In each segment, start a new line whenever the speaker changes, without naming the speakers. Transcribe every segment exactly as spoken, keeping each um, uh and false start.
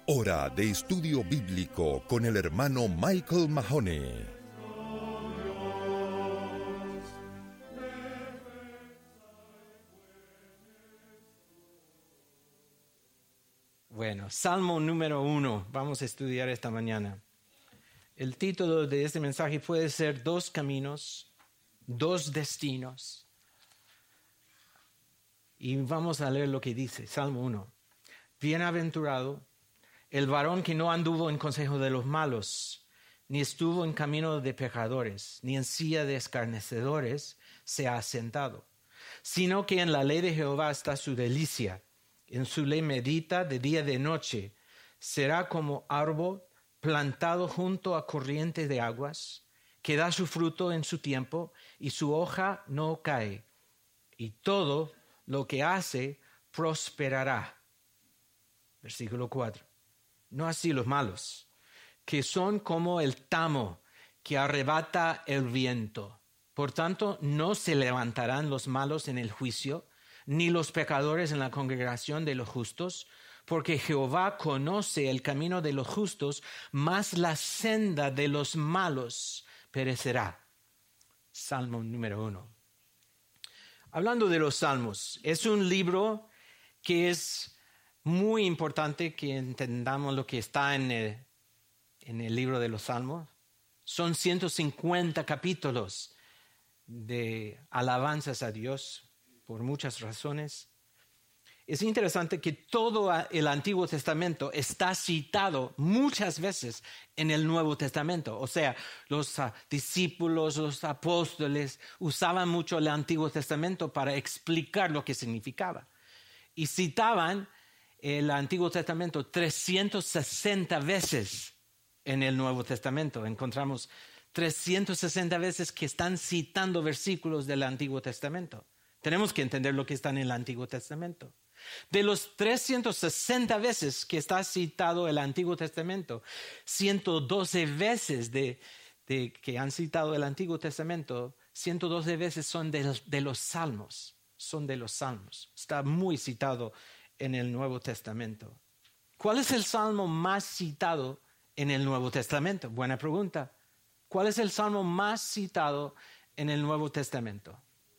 Hora de estudio bíblico con el hermano Michael Mahoney.
Bueno, Salmo número uno, vamos a estudiar esta mañana. El título de este mensaje puede ser Dos caminos, dos destinos. Y vamos a leer lo que dice, Salmo uno. Bienaventurado el varón que no anduvo en consejo de los malos, ni estuvo en camino de pecadores, ni en silla de escarnecedores se ha sentado, sino que en la ley de Jehová está su delicia, en su ley medita de día y de noche. Será como árbol plantado junto a corrientes de aguas, que da su fruto en su tiempo, y su hoja no cae, y todo lo que hace prosperará. Versículo cuatro. No así los malos, que son como el tamo que arrebata el viento. Por tanto, no se levantarán los malos en el juicio, ni los pecadores en la congregación de los justos, porque Jehová conoce el camino de los justos, mas la senda de los malos perecerá. Salmo número uno. Hablando de los salmos, es un libro que es muy importante que entendamos lo que está en el, en el libro de los Salmos. Son ciento cincuenta capítulos de alabanzas a Dios por muchas razones. Es interesante que todo el Antiguo Testamento está citado muchas veces en el Nuevo Testamento. O sea, los uh, discípulos, los apóstoles usaban mucho el Antiguo Testamento para explicar lo que significaba. Y citaban el Antiguo Testamento trescientas sesenta veces en el Nuevo Testamento. Encontramos trescientas sesenta veces que están citando versículos del Antiguo Testamento. Tenemos que entender lo que está en el Antiguo Testamento. De los trescientas sesenta veces que está citado el Antiguo Testamento, ciento doce veces de, de que han citado el Antiguo Testamento, ciento doce veces son de, de los Salmos. Son de los Salmos. Está muy citado en el Nuevo Testamento. ¿Cuál es el salmo más citado en el Nuevo Testamento? Buena pregunta. ¿Cuál es el salmo más citado en el Nuevo Testamento?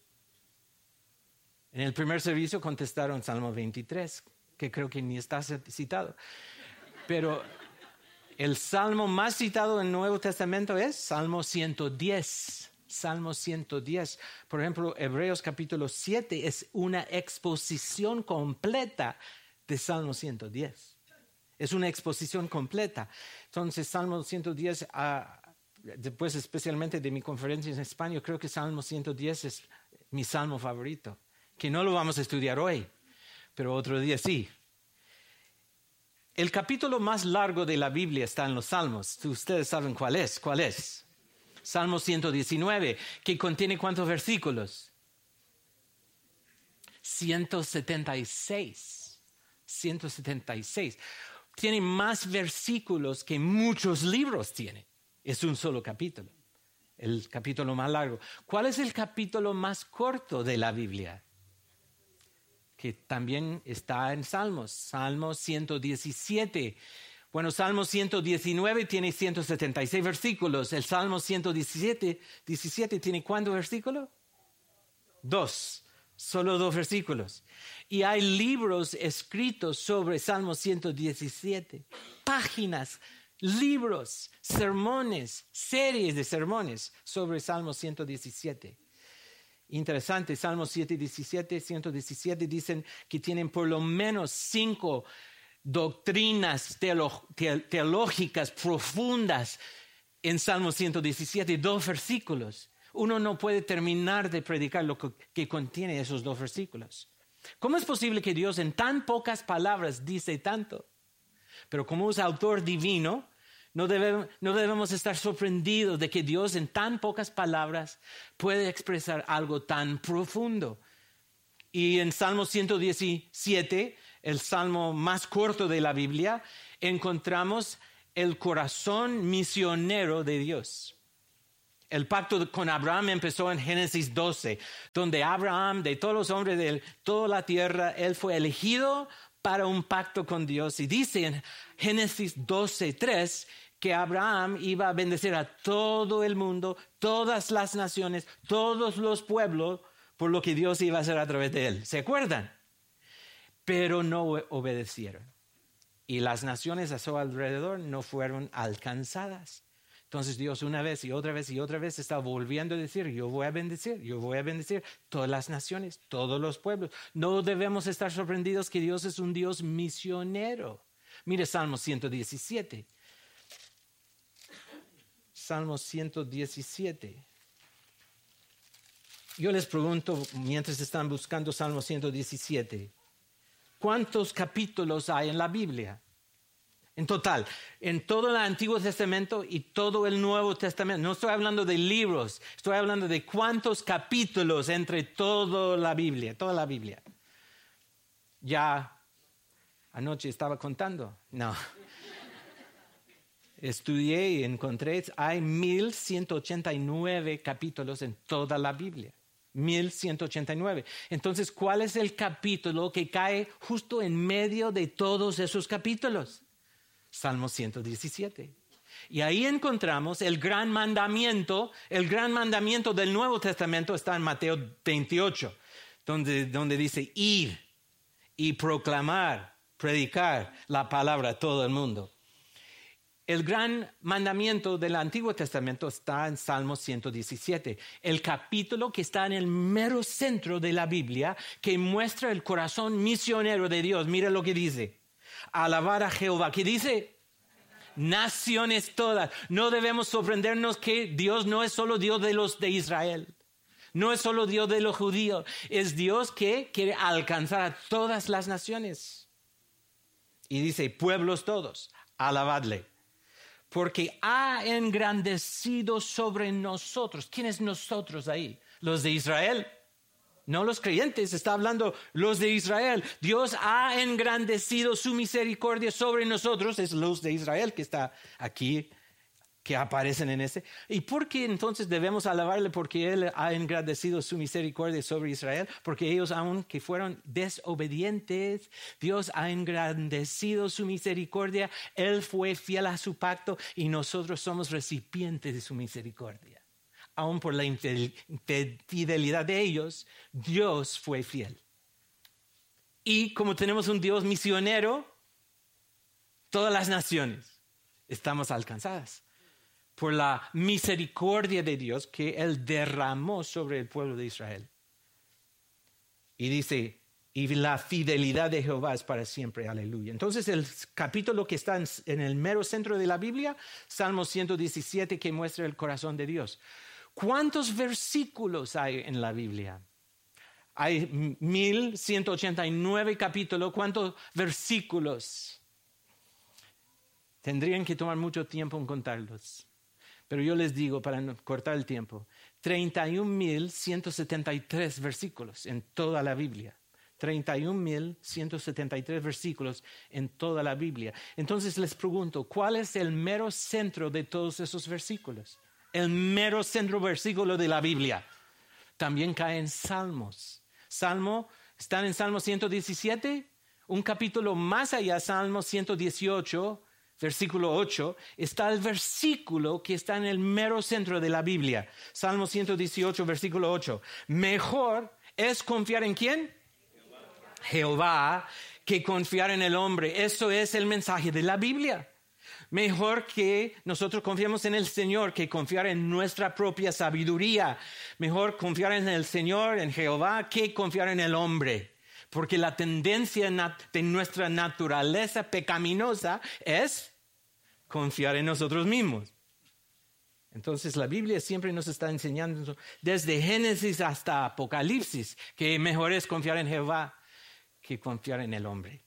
En el primer servicio contestaron Salmo veintitrés, que creo que ni está citado. Pero el salmo más citado en el Nuevo Testamento es Salmo ciento diez. Salmo ciento diez. Por ejemplo, Hebreos capítulo siete es una exposición completa de Salmo ciento diez. Es una exposición completa. Entonces, Salmo ciento diez, uh, después especialmente de mi conferencia en España, creo que Salmo ciento diez es mi salmo favorito, que no lo vamos a estudiar hoy, pero otro día sí. El capítulo más largo de la Biblia está en los Salmos. Ustedes saben cuál es. ¿Cuál es? Salmo ciento diecinueve, que contiene ¿cuántos versículos? ciento setenta y seis. ciento setenta y seis. Tiene más versículos que muchos libros tiene. Es un solo capítulo. El capítulo más largo. ¿Cuál es el capítulo más corto de la Biblia? Que también está en Salmos. Salmo ciento diecisiete. Bueno, Salmo ciento diecinueve tiene ciento setenta y seis versículos. El Salmo ciento diecisiete, diecisiete tiene ¿cuántos versículos? Dos. Solo dos versículos. Y hay libros escritos sobre Salmo ciento diecisiete. Páginas, libros, sermones, series de sermones sobre Salmo ciento diecisiete. Interesante, Salmo ciento diecisiete, ciento diecisiete dicen que tienen por lo menos cinco doctrinas teolo- te- teológicas profundas en Salmo ciento diecisiete, dos versículos. Uno no puede terminar de predicar lo que, que contiene esos dos versículos. ¿Cómo es posible que Dios en tan pocas palabras dice tanto? Pero como es autor divino, no debemos, no debemos estar sorprendidos de que Dios en tan pocas palabras puede expresar algo tan profundo. Y en Salmo ciento diecisiete, el salmo más corto de la Biblia, encontramos el corazón misionero de Dios. El pacto con Abraham empezó en Génesis doce, donde Abraham, de todos los hombres de toda la tierra, él fue elegido para un pacto con Dios. Y dice en Génesis doce tres que Abraham iba a bendecir a todo el mundo, todas las naciones, todos los pueblos, por lo que Dios iba a hacer a través de él. ¿Se acuerdan? Pero no obedecieron. Y las naciones a su alrededor no fueron alcanzadas. Entonces Dios una vez y otra vez y otra vez está volviendo a decir, yo voy a bendecir, yo voy a bendecir todas las naciones, todos los pueblos. No debemos estar sorprendidos que Dios es un Dios misionero. Mire Salmo ciento diecisiete. Salmo ciento diecisiete. Yo les pregunto, mientras están buscando Salmo ciento diecisiete, ¿cuántos capítulos hay en la Biblia? En total, en todo el Antiguo Testamento y todo el Nuevo Testamento. No estoy hablando de libros, estoy hablando de cuántos capítulos entre toda la Biblia, toda la Biblia. Ya anoche estaba contando, no. Estudié y encontré, hay mil ciento ochenta y nueve capítulos en toda la Biblia. mil ciento ochenta y nueve. Entonces, ¿cuál es el capítulo que cae justo en medio de todos esos capítulos? Salmo ciento diecisiete. Y ahí encontramos el gran mandamiento. El gran mandamiento del Nuevo Testamento está en Mateo veintiocho, donde, donde dice ir y proclamar, predicar la palabra a todo el mundo. El gran mandamiento del Antiguo Testamento está en Salmo ciento diecisiete, el capítulo que está en el mero centro de la Biblia, que muestra el corazón misionero de Dios. Mira lo que dice. Alabar a Jehová. ¿Qué dice? Naciones todas. No debemos sorprendernos que Dios no es solo Dios de los de Israel. No es solo Dios de los judíos. Es Dios que quiere alcanzar a todas las naciones. Y dice, pueblos todos, alabadle. Porque ha engrandecido sobre nosotros. ¿Quiénes nosotros ahí? ¿Los de Israel? No los creyentes, está hablando los de Israel. Dios ha engrandecido su misericordia sobre nosotros. Es los de Israel que está aquí, que aparecen en este. ¿Y por qué entonces debemos alabarle? Porque Él ha engrandecido su misericordia sobre Israel. Porque ellos, aunque fueron desobedientes, Dios ha engrandecido su misericordia. Él fue fiel a su pacto y nosotros somos recipientes de su misericordia. Aún por la infidelidad de ellos, Dios fue fiel. Y como tenemos un Dios misionero, todas las naciones estamos alcanzadas por la misericordia de Dios que Él derramó sobre el pueblo de Israel. Y dice, y la fidelidad de Jehová es para siempre, aleluya. Entonces el capítulo que está en, en el mero centro de la Biblia, Salmo ciento diecisiete, que muestra el corazón de Dios. ¿Cuántos versículos hay en la Biblia? Hay mil ciento ochenta y nueve capítulos. ¿Cuántos versículos? Tendrían que tomar mucho tiempo en contarlos. Pero yo les digo, para no cortar el tiempo, treinta y un mil ciento setenta y tres versículos en toda la Biblia. treinta y un mil ciento setenta y tres versículos en toda la Biblia. Entonces les pregunto, ¿cuál es el mero centro de todos esos versículos? El mero centro versículo de la Biblia. También cae en Salmos. Salmo, están en Salmo ciento diecisiete, un capítulo más allá, Salmo ciento dieciocho, versículo ocho, está el versículo que está en el mero centro de la Biblia. Salmo ciento dieciocho, versículo ocho. Mejor es confiar en ¿quién? Jehová. Jehová, que confiar en el hombre. Eso es el mensaje de la Biblia. Mejor que nosotros confiemos en el Señor que confiar en nuestra propia sabiduría. Mejor confiar en el Señor, en Jehová, que confiar en el hombre. Porque la tendencia de nuestra naturaleza pecaminosa es confiar en nosotros mismos. Entonces la Biblia siempre nos está enseñando, desde Génesis hasta Apocalipsis, que mejor es confiar en Jehová que confiar en el hombre.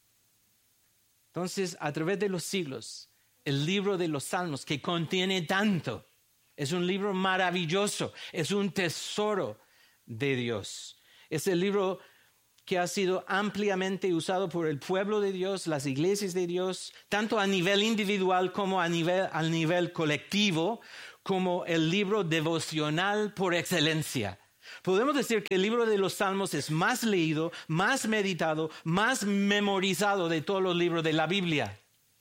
Entonces, a través de los siglos, el libro de los Salmos, que contiene tanto, es un libro maravilloso, es un tesoro de Dios. Es el libro que ha sido ampliamente usado por el pueblo de Dios, las iglesias de Dios, tanto a nivel individual como a nivel, a nivel colectivo, como el libro devocional por excelencia. Podemos decir que el libro de los Salmos es más leído, más meditado, más memorizado de todos los libros de la Biblia.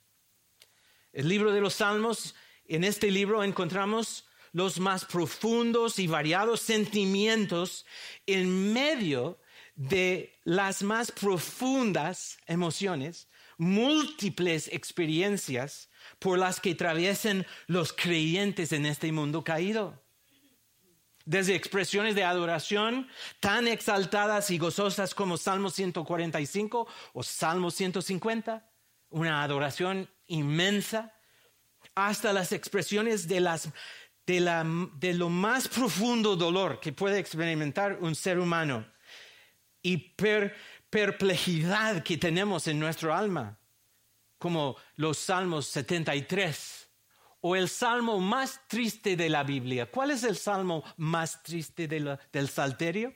El libro de los Salmos, en este libro encontramos los más profundos y variados sentimientos en medio de las más profundas emociones, múltiples experiencias por las que atraviesan los creyentes en este mundo caído. Desde expresiones de adoración tan exaltadas y gozosas como Salmo ciento cuarenta y cinco o Salmo ciento cincuenta, una adoración inmensa, hasta las expresiones de, las, de, la, de lo más profundo dolor que puede experimentar un ser humano y per, perplejidad que tenemos en nuestro alma, como los Salmos setenta y tres. O el salmo más triste de la Biblia. ¿Cuál es el salmo más triste de la, del Salterio?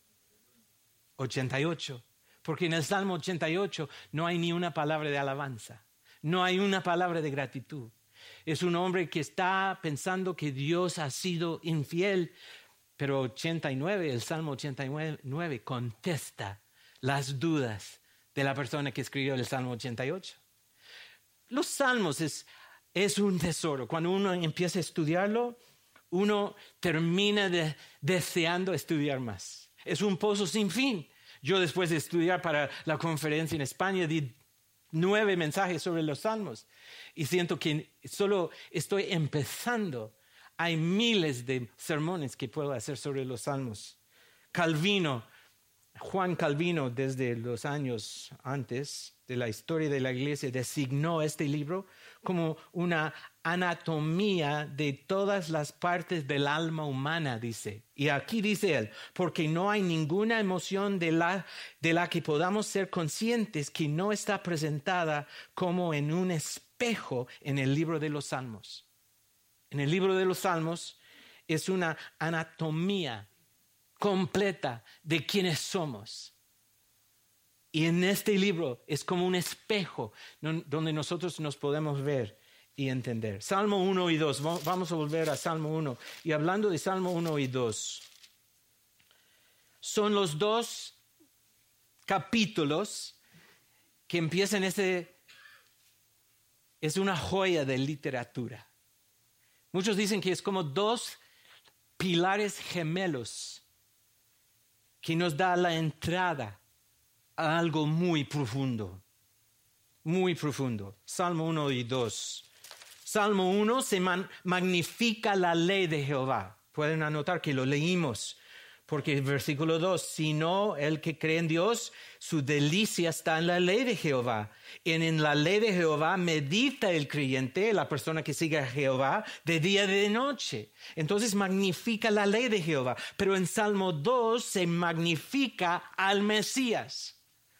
ochenta y ocho. Porque en el Salmo ochenta y ocho no hay ni una palabra de alabanza. No hay una palabra de gratitud. Es un hombre que está pensando que Dios ha sido infiel. Pero ochenta y nueve, el Salmo ochenta y nueve contesta las dudas de la persona que escribió el Salmo ochenta y ocho. Los salmos es... Es un tesoro. Cuando uno empieza a estudiarlo, uno termina de, deseando estudiar más. Es un pozo sin fin. Yo después de estudiar para la conferencia en España di nueve mensajes sobre los salmos y siento que solo estoy empezando. Hay miles de sermones que puedo hacer sobre los salmos. Calvino, Juan Calvino, desde los años antes de la historia de la iglesia, designó este libro como una anatomía de todas las partes del alma humana, dice. Y aquí dice él, porque no hay ninguna emoción de la, de la que podamos ser conscientes que no está presentada como en un espejo en el libro de los Salmos. En el libro de los Salmos es una anatomía completa de quiénes somos. Y en este libro es como un espejo donde nosotros nos podemos ver y entender. Salmo uno y dos, vamos a volver a Salmo uno. Y hablando de Salmo uno y dos, son los dos capítulos que empiezan ese, es una joya de literatura. Muchos dicen que es como dos pilares gemelos que nos da la entrada a algo muy profundo, muy profundo. Salmo uno y dos. Salmo uno se man, magnifica la ley de Jehová. Pueden anotar que lo leímos, porque el versículo dos, sino el que cree en Dios, su delicia está en la ley de Jehová. Y en la ley de Jehová medita el creyente, la persona que sigue a Jehová, de día y de noche. Entonces magnifica la ley de Jehová. Pero en Salmo dos se magnifica al Mesías.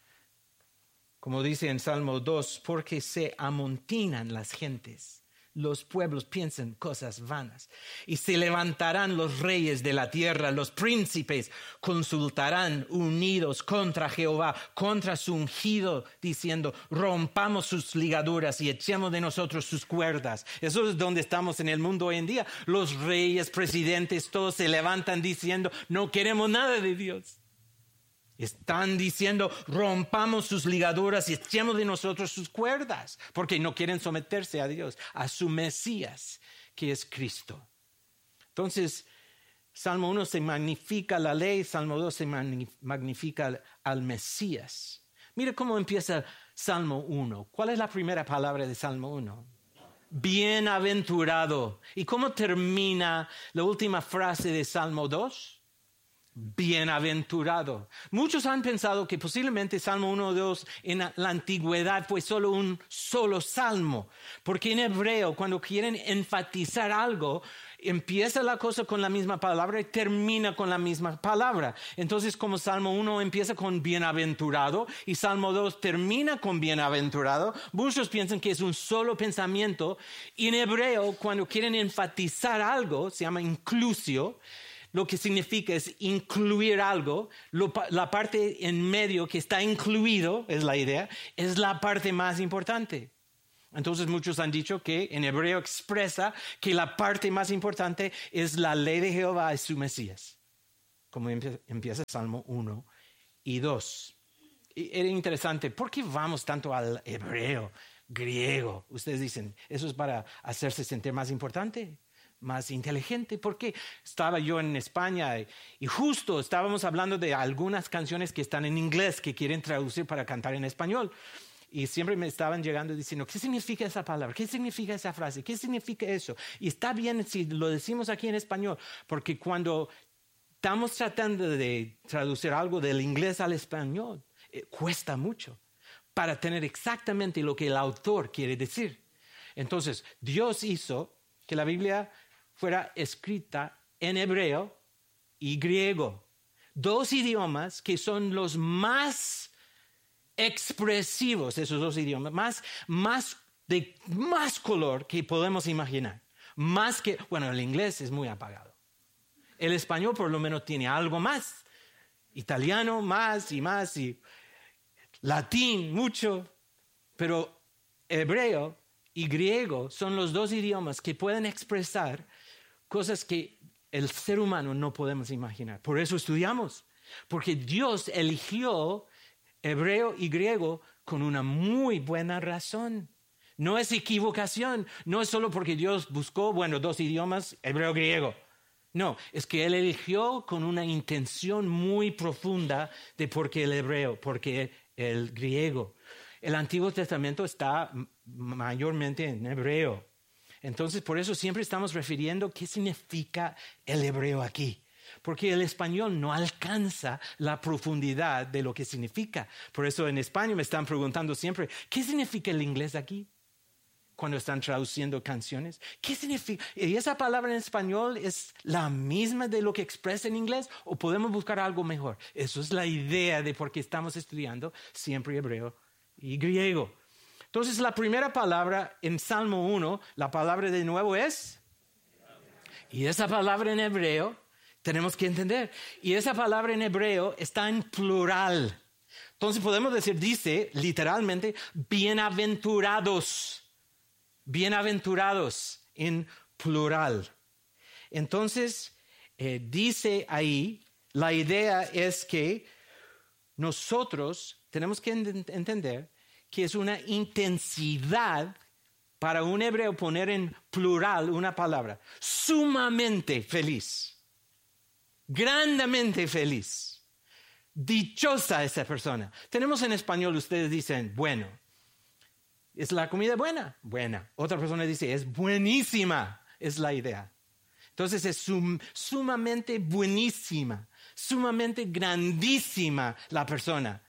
Como dice en Salmo dos, porque se amontinan las gentes. Los pueblos piensan cosas vanas y se levantarán los reyes de la tierra, los príncipes consultarán unidos contra Jehová, contra su ungido, diciendo, rompamos sus ligaduras y echemos de nosotros sus cuerdas. Eso es donde estamos en el mundo hoy en día. Los reyes, presidentes, todos se levantan diciendo, no queremos nada de Dios. Están diciendo, rompamos sus ligaduras y echemos de nosotros sus cuerdas, porque no quieren someterse a Dios, a su Mesías, que es Cristo. Entonces, Salmo uno se magnifica la ley, Salmo dos se magnifica al Mesías. Mire cómo empieza Salmo uno. ¿Cuál es la primera palabra de Salmo uno? Bienaventurado. ¿Y cómo termina la última frase de Salmo dos? Bienaventurado. Muchos han pensado que posiblemente Salmo uno o dos en la antigüedad fue solo un solo salmo, porque en hebreo cuando quieren enfatizar algo, empieza la cosa con la misma palabra y termina con la misma palabra. Entonces, como Salmo uno empieza con bienaventurado y Salmo dos termina con bienaventurado, muchos piensan que es un solo pensamiento. Y en hebreo, cuando quieren enfatizar algo, se llama inclusio. Lo que significa es incluir algo. Lo, la parte en medio que está incluido, es la idea, es la parte más importante. Entonces muchos han dicho que en hebreo expresa que la parte más importante es la ley de Jehová y su Mesías. como empieza Salmo uno y dos. Y era interesante, ¿por qué vamos tanto al hebreo, griego? Ustedes dicen, ¿eso es para hacerse sentir más importante, más inteligente? Porque estaba yo en España y, y justo estábamos hablando de algunas canciones que están en inglés que quieren traducir para cantar en español. Y siempre me estaban llegando diciendo, ¿qué significa esa palabra? ¿Qué significa esa frase? ¿Qué significa eso? Y está bien si lo decimos aquí en español, porque cuando estamos tratando de traducir algo del inglés al español, eh, cuesta mucho para tener exactamente lo que el autor quiere decir. Entonces, Dios hizo que la Biblia fuera escrita en hebreo y griego, dos idiomas que son los más expresivos, esos dos idiomas, más, más de más color que podemos imaginar. Más que, bueno, el inglés es muy apagado. El español por lo menos tiene algo más. Italiano más y más y latín mucho. Pero hebreo y griego son los dos idiomas que pueden expresar cosas que el ser humano no podemos imaginar. Por eso estudiamos. Porque Dios eligió hebreo y griego con una muy buena razón. No es equivocación, no es solo porque Dios buscó, bueno, dos idiomas, hebreo y griego. No, es que Él eligió con una intención muy profunda de por qué el hebreo, por qué el griego. El Antiguo Testamento está mayormente en hebreo. Entonces, por eso siempre estamos refiriendo qué significa el hebreo aquí. Porque el español no alcanza la profundidad de lo que significa. Por eso en España me están preguntando siempre, ¿qué significa el inglés aquí? Cuando están traduciendo canciones. ¿Qué significa? ¿Y esa palabra en español es la misma de lo que expresa en inglés? ¿O podemos buscar algo mejor? Eso es la idea de por qué estamos estudiando siempre hebreo y griego. Entonces la primera palabra en Salmo uno, la palabra de nuevo es... Y esa palabra en hebreo... Tenemos que entender. Y esa palabra en hebreo está en plural. Entonces podemos decir, dice literalmente, bienaventurados. Bienaventurados en plural. Entonces, eh, dice ahí, la idea es que nosotros tenemos que ent- entender que es una intensidad para un hebreo poner en plural una palabra. Sumamente feliz. Grandemente feliz, dichosa esa persona. Tenemos en español, ustedes dicen, bueno, ¿es la comida buena? Buena. Otra persona dice, es buenísima, es la idea. Entonces es sum, sumamente buenísima, sumamente grandísima la persona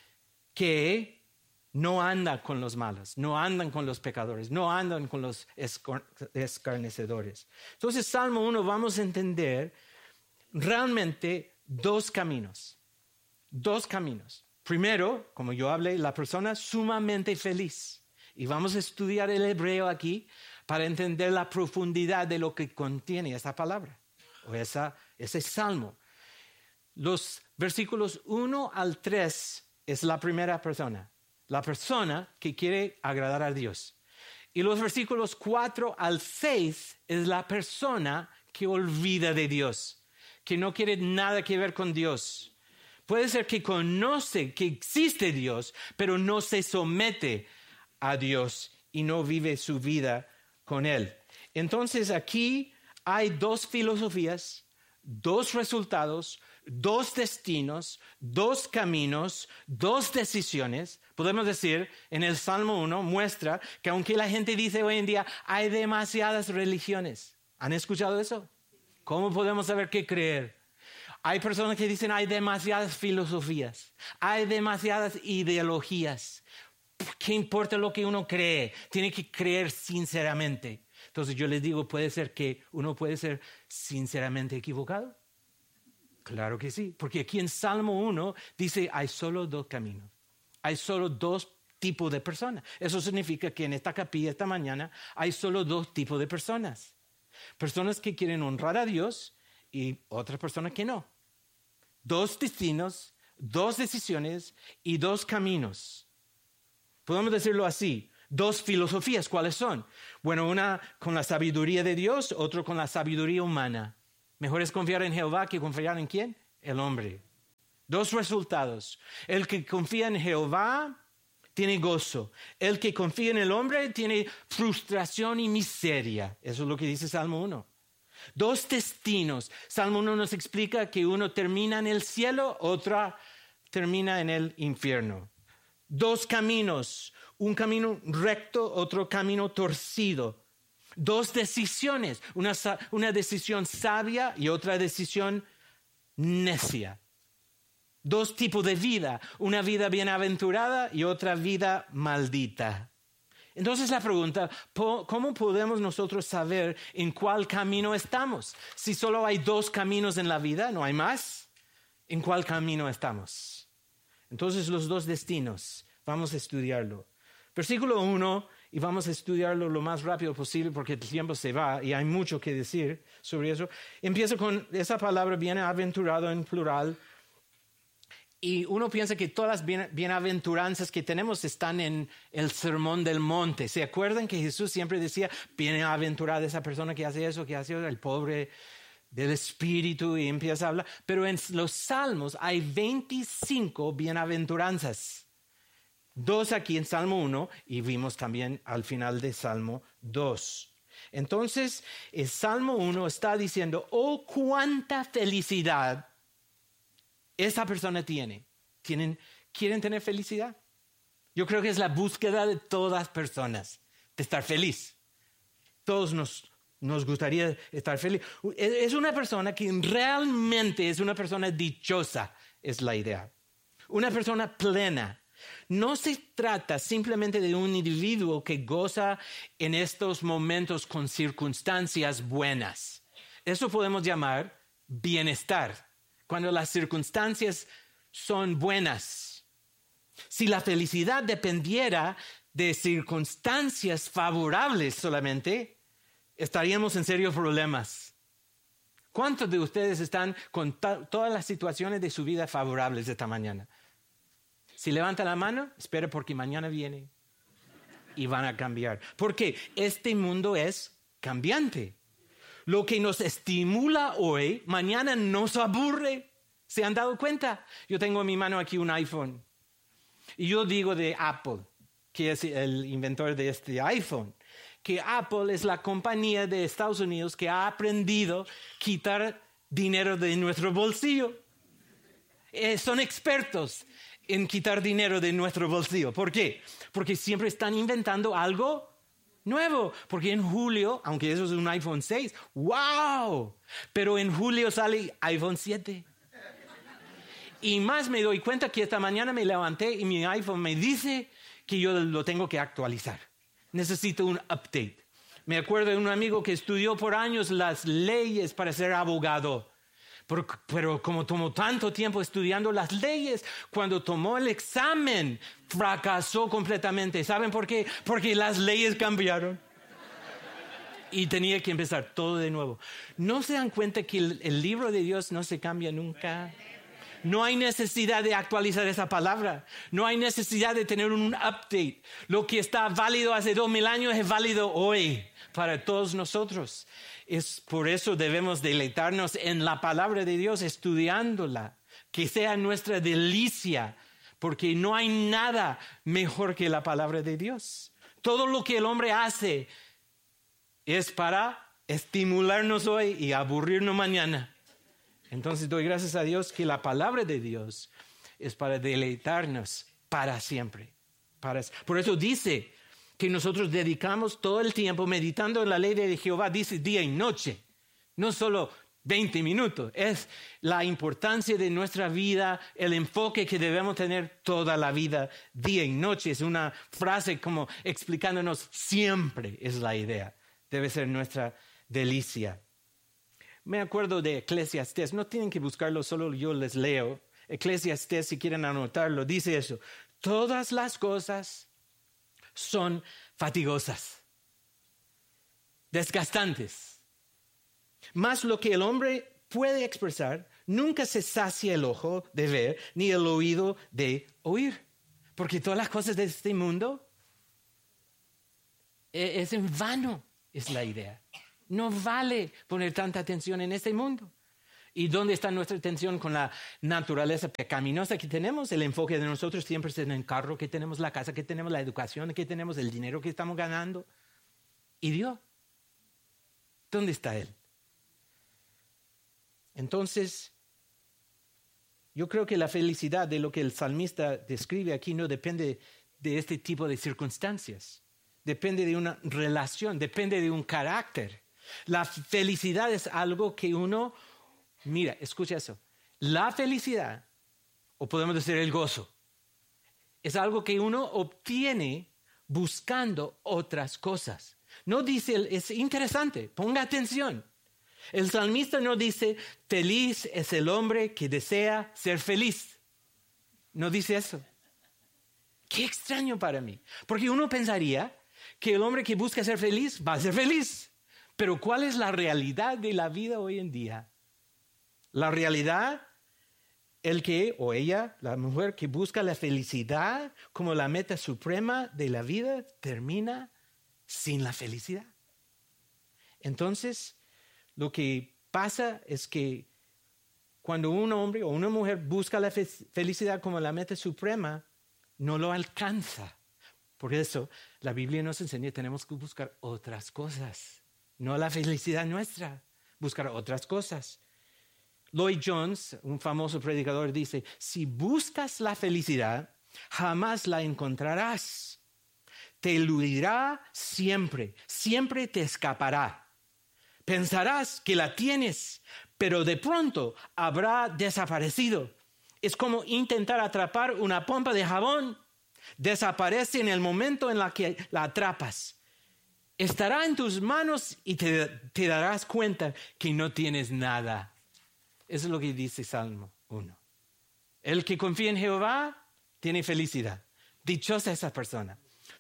que no anda con los malos, no andan con los pecadores, no andan con los escarnecedores. Entonces, Salmo uno, vamos a entender realmente dos caminos, dos caminos. Primero, como yo hablé, la persona sumamente feliz. Y vamos a estudiar el hebreo aquí para entender la profundidad de lo que contiene esa palabra o esa, ese salmo. Los versículos uno al tres es la primera persona, la persona que quiere agradar a Dios. Y los versículos cuatro al seis es la persona que olvida de Dios, que no quiere nada que ver con Dios. Puede ser que conoce que existe Dios, pero no se somete a Dios y no vive su vida con Él. Entonces aquí hay dos filosofías, dos resultados, dos destinos, dos caminos, dos decisiones. Podemos decir, en el Salmo uno muestra que aunque la gente dice hoy en día, hay demasiadas religiones. ¿Han escuchado eso? ¿Cómo podemos saber qué creer? Hay personas que dicen hay demasiadas filosofías, hay demasiadas ideologías. ¿Qué importa lo que uno cree? Tiene que creer sinceramente. Entonces yo les digo, ¿puede ser que uno puede ser sinceramente equivocado? Claro que sí, porque aquí en Salmo uno dice hay solo dos caminos, hay solo dos tipos de personas. Eso significa que en esta capilla esta mañana hay solo dos tipos de personas. Personas que quieren honrar a Dios y otras personas que no. Dos destinos, dos decisiones y dos caminos. Podemos decirlo así, dos filosofías. ¿Cuáles son? Bueno, una con la sabiduría de Dios, otro con la sabiduría humana. Mejor es confiar en Jehová que confiar en ¿quién? el hombre. Dos resultados. El que confía en Jehová tiene gozo. El que confía en el hombre tiene frustración y miseria. Eso es lo que dice Salmo uno. Dos destinos. Salmo uno nos explica que uno termina en el cielo, otra termina en el infierno. Dos caminos. Un camino recto, otro camino torcido. Dos decisiones. Una, una decisión sabia y otra decisión necia. Dos tipos de vida, una vida bienaventurada y otra vida maldita. Entonces la pregunta, ¿cómo podemos nosotros saber en cuál camino estamos? Si solo hay dos caminos en la vida, ¿no hay más? ¿En cuál camino estamos? Entonces los dos destinos, vamos a estudiarlo. Versículo uno, y vamos a estudiarlo lo más rápido posible porque el tiempo se va y hay mucho que decir sobre eso. Empieza con esa palabra bienaventurado en plural. Y uno piensa que todas las bien, bienaventuranzas que tenemos están en el Sermón del Monte. ¿Se acuerdan que Jesús siempre decía, bienaventurada esa persona que hace eso, que hace eso, el pobre del espíritu, y empieza a hablar? Pero en los Salmos hay veinticinco bienaventuranzas. Dos aquí en Salmo uno y vimos también al final de Salmo dos. Entonces, el Salmo uno está diciendo, oh, cuánta felicidad esa persona tiene. ¿Tienen, ¿Quieren tener felicidad? Yo creo que es la búsqueda de todas las personas, de estar feliz. Todos nos, nos gustaría estar feliz. Es una persona que realmente es una persona dichosa, es la idea. Una persona plena. No se trata simplemente de un individuo que goza en estos momentos con circunstancias buenas. Eso podemos llamar bienestar. Cuando las circunstancias son buenas. Si la felicidad dependiera de circunstancias favorables solamente, estaríamos en serios problemas. ¿Cuántos de ustedes están con to- todas las situaciones de su vida favorables esta mañana? Si levanta la mano, espera porque mañana viene y van a cambiar. Porque este mundo es cambiante. Lo que nos estimula hoy, mañana nos aburre. ¿Se han dado cuenta? Yo tengo en mi mano aquí un iPhone. Y yo digo de Apple, que es el inventor de este iPhone, que Apple es la compañía de Estados Unidos que ha aprendido a quitar dinero de nuestro bolsillo. Eh, son expertos en quitar dinero de nuestro bolsillo. ¿Por qué? Porque siempre están inventando algo nuevo, porque en julio, aunque eso es un iPhone seis, ¡wow! Pero en julio sale iPhone siete. Y más me doy cuenta que esta mañana me levanté y mi iPhone me dice que yo lo tengo que actualizar. Necesito un update. Me acuerdo de un amigo que estudió por años las leyes para ser abogado. Pero, pero como tomó tanto tiempo estudiando las leyes, cuando tomó el examen, fracasó completamente. ¿Saben por qué? Porque las leyes cambiaron. Y tenía que empezar todo de nuevo. ¿No se dan cuenta que el, el libro de Dios no se cambia nunca? No hay necesidad de actualizar esa palabra. No hay necesidad de tener un update. Lo que está válido hace dos mil años es válido hoy para todos nosotros. Es por eso debemos deleitarnos en la palabra de Dios, estudiándola, que sea nuestra delicia, porque no hay nada mejor que la palabra de Dios. Todo lo que el hombre hace es para estimularnos hoy y aburrirnos mañana. Entonces doy gracias a Dios que la palabra de Dios es para deleitarnos para siempre. Para, por eso dice que nosotros dedicamos todo el tiempo meditando en la ley de Jehová, dice día y noche, no solo veinte minutos. Es la importancia de nuestra vida, el enfoque que debemos tener toda la vida, día y noche. Es una frase como explicándonos siempre, es la idea. Debe ser nuestra delicia. Me acuerdo de Eclesiastés, no tienen que buscarlo, solo yo les leo. Eclesiastés, si quieren anotarlo, dice eso. Todas las cosas son fatigosas, desgastantes. Mas lo que el hombre puede expresar, nunca se sacia el ojo de ver, ni el oído de oír. Porque todas las cosas de este mundo es en vano, es la idea. No vale poner tanta atención en este mundo. ¿Y dónde está nuestra atención con la naturaleza pecaminosa que tenemos? El enfoque de nosotros siempre está en el carro que tenemos, la casa que tenemos, la educación que tenemos, el dinero que estamos ganando. ¿Y Dios? ¿Dónde está Él? Entonces, yo creo que la felicidad de lo que el salmista describe aquí no depende de este tipo de circunstancias. Depende de una relación, depende de un carácter. La felicidad es algo que uno... Mira, escucha eso. La felicidad, o podemos decir el gozo, es algo que uno obtiene buscando otras cosas. No dice, es interesante, ponga atención. El salmista no dice, feliz es el hombre que desea ser feliz. No dice eso. Qué extraño para mí. Porque uno pensaría que el hombre que busca ser feliz va a ser feliz. Pero ¿cuál es la realidad de la vida hoy en día? La realidad, el que o ella, la mujer que busca la felicidad como la meta suprema de la vida, termina sin la felicidad. Entonces, lo que pasa es que cuando un hombre o una mujer busca la fe- felicidad como la meta suprema, no lo alcanza. Por eso, la Biblia nos enseña que tenemos que buscar otras cosas, no la felicidad nuestra, buscar otras cosas. Lloyd Jones, un famoso predicador, dice, si buscas la felicidad, jamás la encontrarás. Te eludirá siempre, siempre te escapará. Pensarás que la tienes, pero de pronto habrá desaparecido. Es como intentar atrapar una pompa de jabón. Desaparece en el momento en el que la atrapas. Estará en tus manos y te, te darás cuenta que no tienes nada. Eso es lo que dice Salmo uno. El que confía en Jehová tiene felicidad. Dichosa esa persona.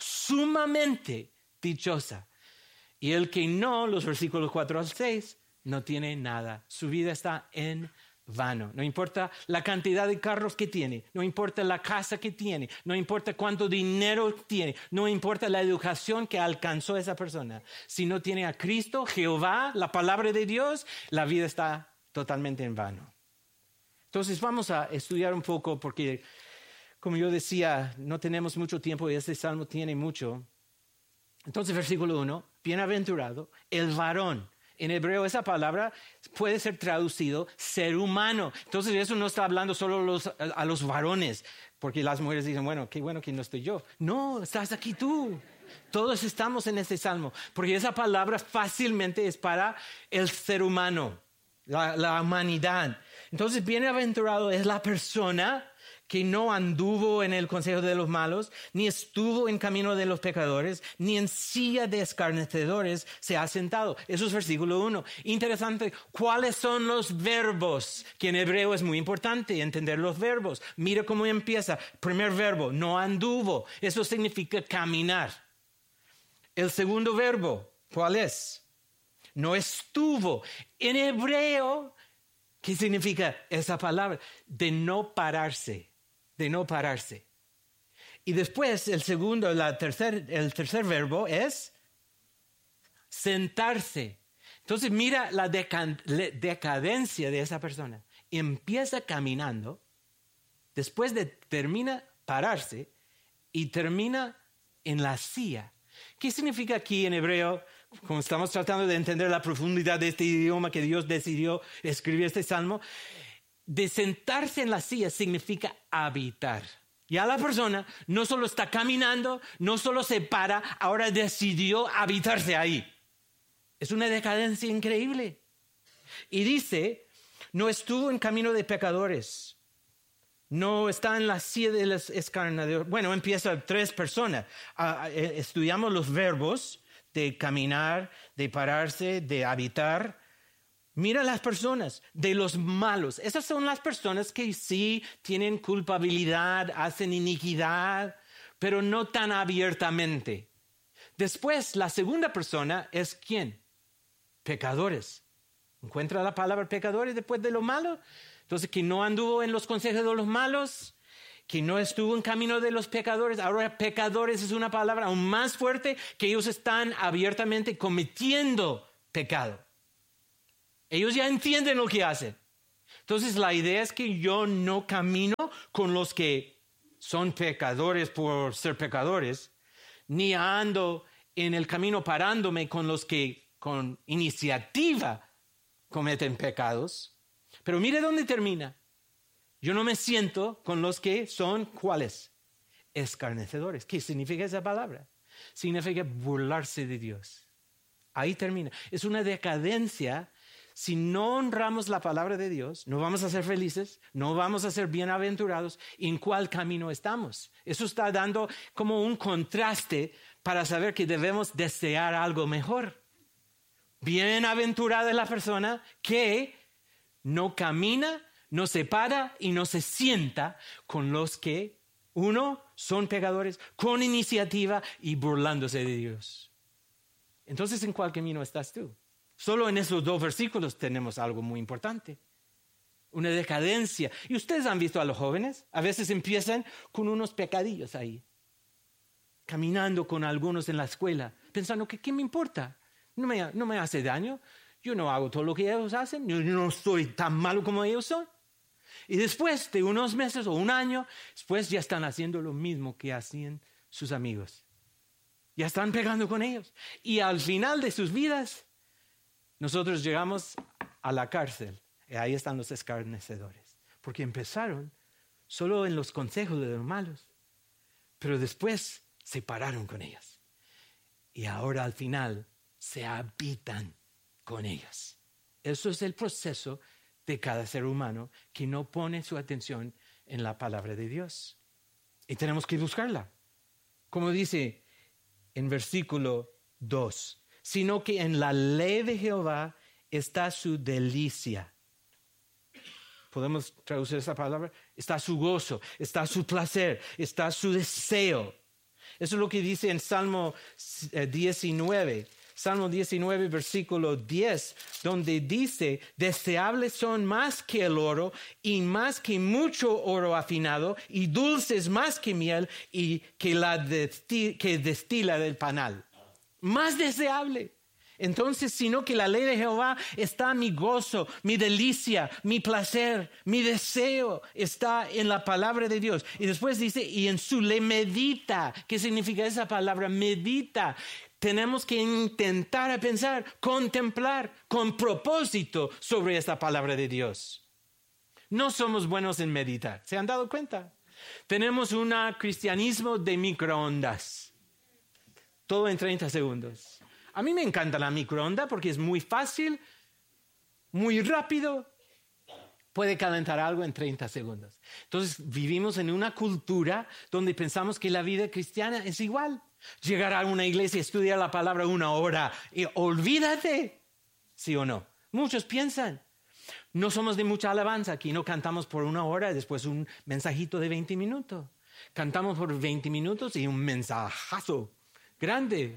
Sumamente dichosa. Y el que no, los versículos cuatro al seis, no tiene nada. Su vida está en vano. No importa la cantidad de carros que tiene. No importa la casa que tiene. No importa cuánto dinero tiene. No importa la educación que alcanzó esa persona. Si no tiene a Cristo, Jehová, la palabra de Dios, la vida está totalmente en vano. Entonces vamos a estudiar un poco porque, como yo decía, no tenemos mucho tiempo y este salmo tiene mucho. Entonces, versículo uno, bienaventurado el varón. En hebreo esa palabra puede ser traducido ser humano. Entonces eso no está hablando solo los, a, a los varones, porque las mujeres dicen, bueno, qué bueno que no estoy yo. No, estás aquí tú. Todos estamos en este salmo, porque esa palabra fácilmente es para el ser humano. La, la humanidad. Entonces, bienaventurado es la persona que no anduvo en el consejo de los malos, ni estuvo en camino de los pecadores, ni en silla de escarnecedores se ha sentado. Eso es versículo uno. Interesante, ¿cuáles son los verbos? Que en hebreo es muy importante entender los verbos. Mira cómo empieza. Primer verbo, no anduvo. Eso significa caminar. El segundo verbo, ¿cuál es? No estuvo. En hebreo, ¿qué significa esa palabra? De no pararse, de no pararse. Y después el segundo, la tercer, el tercer verbo es sentarse. Entonces mira la decadencia de esa persona. Empieza caminando, después de, termina pararse y termina en la silla. ¿Qué significa aquí en hebreo? Como estamos tratando de entender la profundidad de este idioma que Dios decidió escribir este salmo, de sentarse en la silla significa habitar. Ya la persona no solo está caminando, no solo se para, ahora decidió habitarse ahí. Es una decadencia increíble. Y dice, no estuvo en camino de pecadores. No está en la silla de los escarnecedores. Bueno, empieza tres personas. Uh, estudiamos los verbos de caminar, de pararse, de habitar. Mira las personas de los malos. Esas son las personas que sí tienen culpabilidad, hacen iniquidad, pero no tan abiertamente. Después, la segunda persona es ¿quién? Pecadores. ¿Encuentra la palabra pecadores después de lo malo? Entonces, que no anduvo en los consejos de los malos, que no estuvo en camino de los pecadores. Ahora, pecadores es una palabra aún más fuerte, que ellos están abiertamente cometiendo pecado. Ellos ya entienden lo que hacen. Entonces la idea es que yo no camino con los que son pecadores por ser pecadores, ni ando en el camino parándome con los que con iniciativa cometen pecados. Pero mire dónde termina. Yo no me siento con los que son, ¿cuáles? Escarnecedores. ¿Qué significa esa palabra? Significa burlarse de Dios. Ahí termina. Es una decadencia. Si no honramos la palabra de Dios, no vamos a ser felices, no vamos a ser bienaventurados. ¿En cuál camino estamos? Eso está dando como un contraste para saber que debemos desear algo mejor. Bienaventurada es la persona que no camina, no se para y no se sienta con los que, uno, son pecadores, con iniciativa y burlándose de Dios. Entonces, ¿en cuál camino estás tú? Solo en esos dos versículos tenemos algo muy importante. Una decadencia. Y ustedes han visto a los jóvenes, a veces empiezan con unos pecadillos ahí, caminando con algunos en la escuela, pensando que ¿qué me importa? No me, no me hace daño. Yo no hago todo lo que ellos hacen. Yo no soy tan malo como ellos son. Y después de unos meses o un año, después ya están haciendo lo mismo que hacían sus amigos. Ya están pegando con ellos. Y al final de sus vidas, nosotros llegamos a la cárcel. Y ahí están los escarnecedores. Porque empezaron solo en los consejos de los malos. Pero después se pararon con ellos. Y ahora al final se habitan con ellos. Eso es el proceso de cada ser humano que no pone su atención en la palabra de Dios. Y tenemos que buscarla. Como dice en versículo dos, sino que en la ley de Jehová está su delicia. ¿Podemos traducir esa palabra? Está su gozo, está su placer, está su deseo. Eso es lo que dice en Salmo diecinueve. Salmo diecinueve, versículo diez, donde dice, deseables son más que el oro y más que mucho oro afinado y dulces más que miel y que la desti- que destila del panal. Más deseable. Entonces, sino que la ley de Jehová está mi gozo, mi delicia, mi placer, mi deseo está en la palabra de Dios. Y después dice, y en su ley medita. ¿Qué significa esa palabra? Medita. Tenemos que intentar a pensar, contemplar con propósito sobre esta palabra de Dios. No somos buenos en meditar. ¿Se han dado cuenta? Tenemos un cristianismo de microondas. Todo en treinta segundos. A mí me encanta la microonda porque es muy fácil, muy rápido. Puede calentar algo en treinta segundos. Entonces vivimos en una cultura donde pensamos que la vida cristiana es igual. Llegar a una iglesia y estudiar la palabra una hora y olvídate. ¿Sí o no? Muchos piensan. No somos de mucha alabanza aquí. No cantamos por una hora y después un mensajito de veinte minutos. Cantamos por veinte minutos y un mensajazo grande.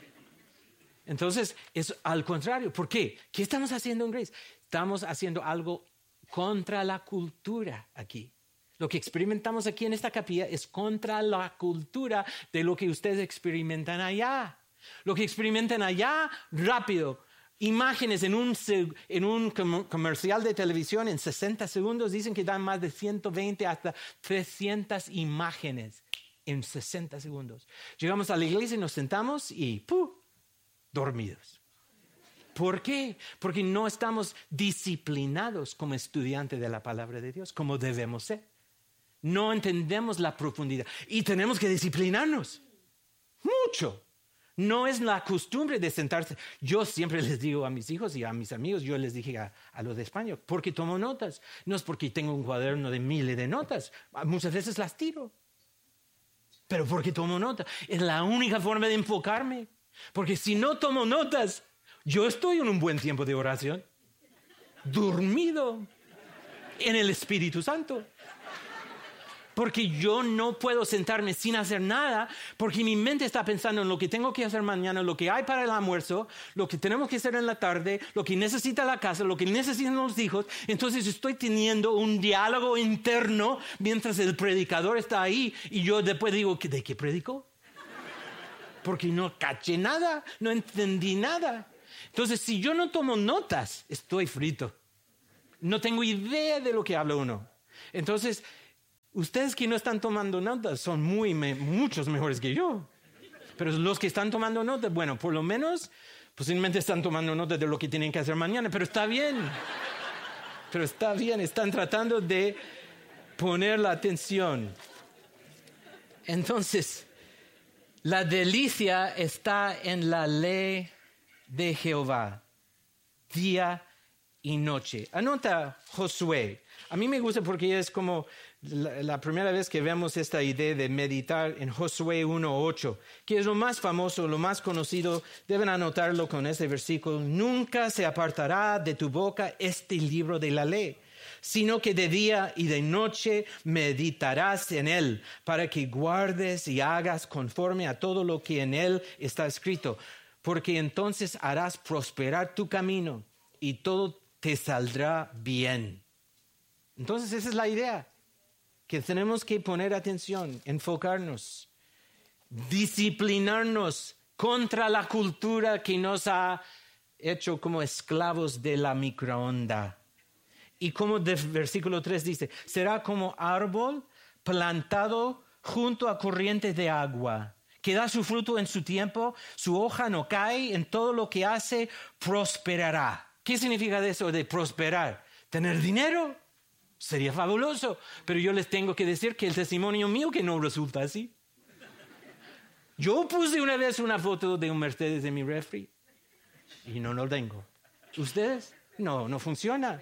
Entonces, es al contrario. ¿Por qué? ¿Qué estamos haciendo en Grace? Estamos haciendo algo contra la cultura aquí. Lo que experimentamos aquí en esta capilla es contra la cultura de lo que ustedes experimentan allá. Lo que experimentan allá, rápido. Imágenes en un, en un comercial de televisión en sesenta segundos dicen que dan más de ciento veinte hasta trescientas imágenes en sesenta segundos. Llegamos a la iglesia y nos sentamos y ¡pum! Dormidos. ¿Por qué? Porque no estamos disciplinados como estudiantes de la palabra de Dios, como debemos ser. No entendemos la profundidad y tenemos que disciplinarnos mucho. No es la costumbre de sentarse. Yo siempre les digo a mis hijos y a mis amigos, yo les dije a, a los de España, porque tomo notas. No es porque tengo un cuaderno de miles de notas. Muchas veces las tiro. Pero porque tomo notas. Es la única forma de enfocarme. Porque si no tomo notas, yo estoy en un buen tiempo de oración, dormido en el Espíritu Santo. Porque yo no puedo sentarme sin hacer nada, porque mi mente está pensando en lo que tengo que hacer mañana, lo que hay para el almuerzo, lo que tenemos que hacer en la tarde, lo que necesita la casa, lo que necesitan los hijos. Entonces estoy teniendo un diálogo interno mientras el predicador está ahí y yo después digo, ¿de qué predicó? Porque no caché nada, no entendí nada. Entonces, si yo no tomo notas, estoy frito. No tengo idea de lo que habla uno. Entonces, ustedes que no están tomando notas son muy, me, muchos mejores que yo. Pero los que están tomando notas, bueno, por lo menos, posiblemente están tomando notas de lo que tienen que hacer mañana, pero está bien. Pero está bien, están tratando de poner la atención. Entonces, la delicia está en la ley de Jehová, día y noche. Anota Josué. A mí me gusta porque es como la, la primera vez que vemos esta idea de meditar en Josué uno ocho, que es lo más famoso, lo más conocido. Deben anotarlo con este versículo. Nunca se apartará de tu boca este libro de la ley, sino que de día y de noche meditarás en él, para que guardes y hagas conforme a todo lo que en él está escrito, porque entonces harás prosperar tu camino y todo te saldrá bien. Entonces esa es la idea, que tenemos que poner atención, enfocarnos, disciplinarnos contra la cultura que nos ha hecho como esclavos de la microonda. Y como el versículo tres dice, será como árbol plantado junto a corrientes de agua, que da su fruto en su tiempo, su hoja no cae, en todo lo que hace prosperará. ¿Qué significa eso de prosperar? ¿Tener dinero? Sería fabuloso, pero yo les tengo que decir que el testimonio mío que no resulta así. Yo puse una vez una foto de un Mercedes en mi refri y no lo tengo. ¿Ustedes? No, no funciona.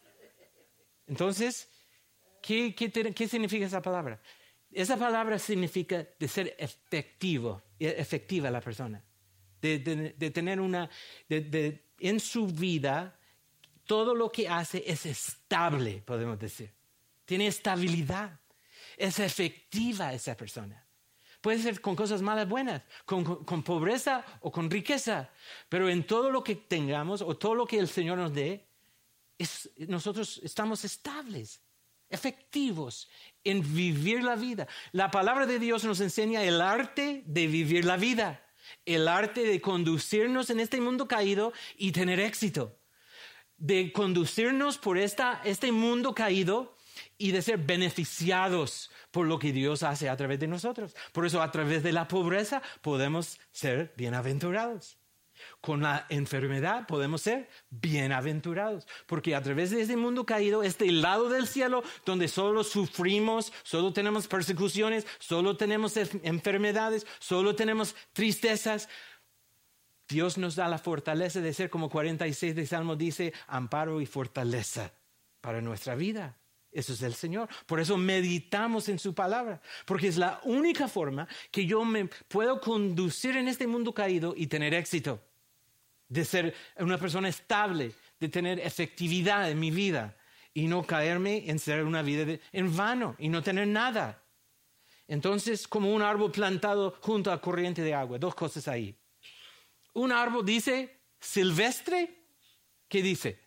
Entonces, ¿qué, qué, ¿qué significa esa palabra? Esa palabra significa de ser efectivo, efectiva la persona, de, de, de tener una, de, de, en su vida, todo lo que hace es estable, podemos decir. Tiene estabilidad, es efectiva esa persona. Puede ser con cosas malas, buenas, con, con, con pobreza o con riqueza, pero en todo lo que tengamos o todo lo que el Señor nos dé, Es, nosotros estamos estables, efectivos en vivir la vida. La palabra de Dios nos enseña el arte de vivir la vida, el arte de conducirnos en este mundo caído y tener éxito, de conducirnos por esta, este mundo caído y de ser beneficiados por lo que Dios hace a través de nosotros. Por eso a través de la pobreza podemos ser bienaventurados. Con la enfermedad podemos ser bienaventurados, porque a través de este mundo caído, este lado del cielo donde solo sufrimos, solo tenemos persecuciones, solo tenemos enfermedades, solo tenemos tristezas, Dios nos da la fortaleza de ser, como cuarenta y seis de Salmo dice, amparo y fortaleza para nuestra vida. Eso es el Señor. Por eso meditamos en su palabra, porque es la única forma que yo me puedo conducir en este mundo caído y tener éxito, de ser una persona estable, de tener efectividad en mi vida y no caerme en ser una vida de, en vano y no tener nada. Entonces, como un árbol plantado junto a corriente de agua, dos cosas ahí. Un árbol dice silvestre, ¿qué dice?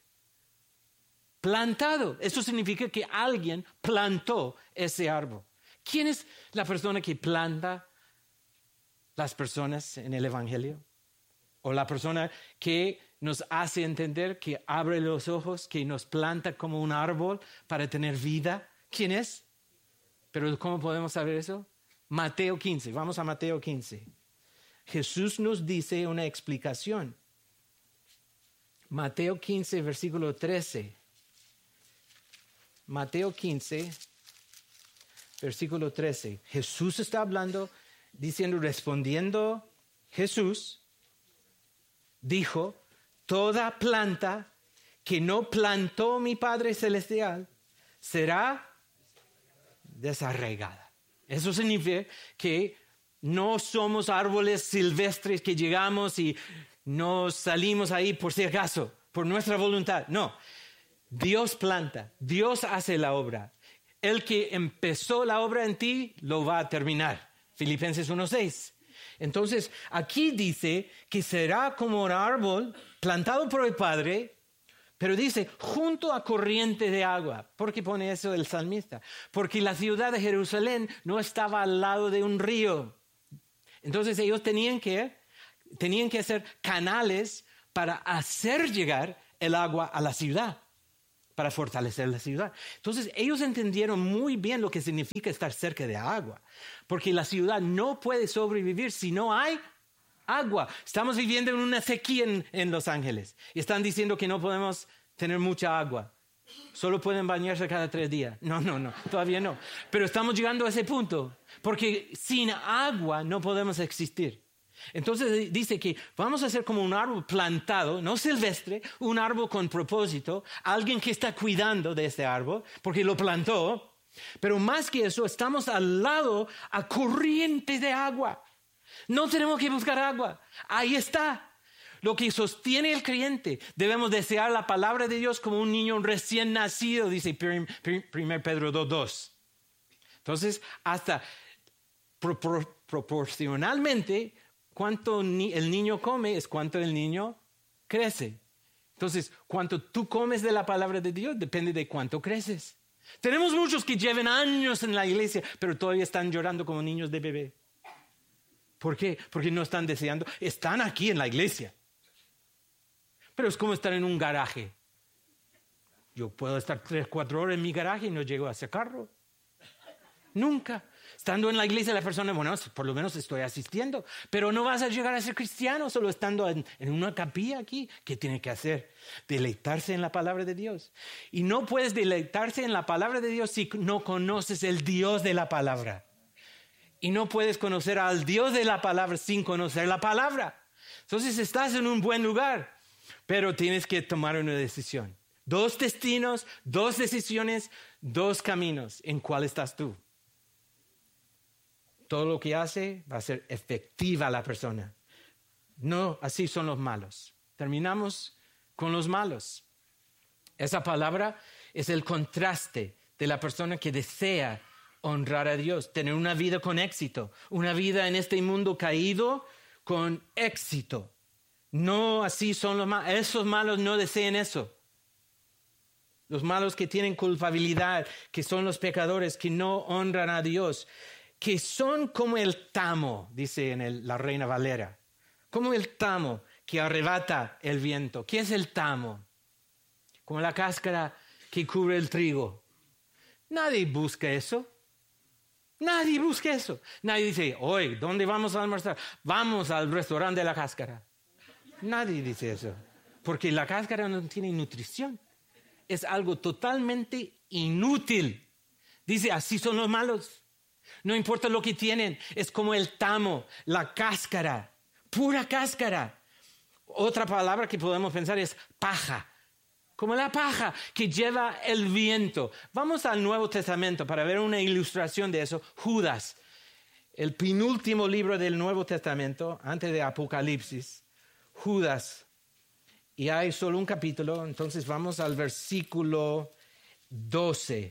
Plantado. Eso significa que alguien plantó ese árbol. ¿Quién es la persona que planta las personas en el Evangelio? O la persona que nos hace entender, que abre los ojos, que nos planta como un árbol para tener vida. ¿Quién es? Pero ¿cómo podemos saber eso? Mateo quince. Vamos a Mateo quince. Jesús nos dice una explicación. Mateo quince, versículo trece. Mateo quince, versículo trece. Jesús está hablando, diciendo, respondiendo Jesús, dijo, toda planta que no plantó mi Padre Celestial será desarraigada. Eso significa que no somos árboles silvestres que llegamos y nos salimos ahí por si acaso, por nuestra voluntad. No, Dios planta, Dios hace la obra. El que empezó la obra en ti lo va a terminar. Filipenses uno seis. Entonces, aquí dice que será como un árbol plantado por el Padre, pero dice, junto a corriente de agua. ¿Por qué pone eso el salmista? Porque la ciudad de Jerusalén no estaba al lado de un río. Entonces, ellos tenían que, tenían que hacer canales para hacer llegar el agua a la ciudad. para fortalecer la ciudad. Entonces ellos entendieron muy bien lo que significa estar cerca de agua, porque la ciudad no puede sobrevivir si no hay agua. Estamos viviendo en una sequía en, en Los Ángeles y están diciendo que no podemos tener mucha agua. Solo pueden bañarse cada tres días. No, no, no, todavía no. Pero estamos llegando a ese punto, porque sin agua no podemos existir. Entonces dice que vamos a ser como un árbol plantado, no silvestre, un árbol con propósito, alguien que está cuidando de este árbol, porque lo plantó. Pero más que eso, estamos al lado a corriente de agua. No tenemos que buscar agua, ahí está. Lo que sostiene el creyente, debemos desear la palabra de Dios como un niño recién nacido, dice primero Pedro dos dos. Entonces, hasta propor- proporcionalmente, cuánto ni- el niño come es cuánto el niño crece. Entonces, cuánto tú comes de la palabra de Dios depende de cuánto creces. Tenemos muchos que llevan años en la iglesia, pero todavía están llorando como niños de bebé. ¿Por qué? Porque no están deseando. Están aquí en la iglesia. Pero es como estar en un garaje. Yo puedo estar tres, cuatro horas en mi garaje y no llego a ese carro. Nunca. Estando en la iglesia la persona, bueno, por lo menos estoy asistiendo. Pero no vas a llegar a ser cristiano solo estando en, en una capilla aquí. ¿Qué tiene que hacer? Deleitarse en la palabra de Dios. Y no puedes deleitarse en la palabra de Dios si no conoces el Dios de la palabra. Y no puedes conocer al Dios de la palabra sin conocer la palabra. Entonces estás en un buen lugar. Pero tienes que tomar una decisión. Dos destinos, dos decisiones, dos caminos. ¿En cuál estás tú? Todo lo que hace va a ser efectiva la persona. No, así son los malos. Terminamos con los malos. Esa palabra es el contraste de la persona que desea honrar a Dios, tener una vida con éxito, una vida en este mundo caído con éxito. No, así son los malos. Esos malos no desean eso. Los malos que tienen culpabilidad, que son los pecadores, que no honran a Dios, que son como el tamo, dice en el, la Reina Valera, como el tamo que arrebata el viento. ¿Qué es el tamo? Como la cáscara que cubre el trigo. Nadie busca eso. Nadie busca eso. Nadie dice, hoy, ¿dónde vamos a almorzar? Vamos al restaurante de la cáscara. Nadie dice eso, porque la cáscara no tiene nutrición. Es algo totalmente inútil. Dice, así son los malos. No importa lo que tienen, es como el tamo, la cáscara, pura cáscara. Otra palabra que podemos pensar es paja, como la paja que lleva el viento. Vamos al Nuevo Testamento para ver una ilustración de eso. Judas, el penúltimo libro del Nuevo Testamento, antes de Apocalipsis. Judas, y hay solo un capítulo, entonces vamos al versículo doce.